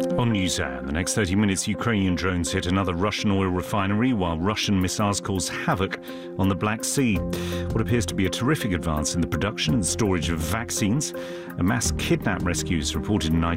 On NewsHour, in the next 30 minutes, Ukrainian drones hit another Russian oil refinery while Russian missiles cause havoc on the Black Sea. What appears to be a terrific advance in the production and storage of vaccines. A mass kidnap rescue is reported in Nigeria.